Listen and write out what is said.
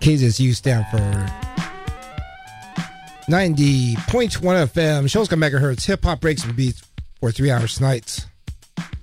KZSU stand for 90.1 FM. Show's got megahertz, hip hop breaks and beats for 3 hours nights.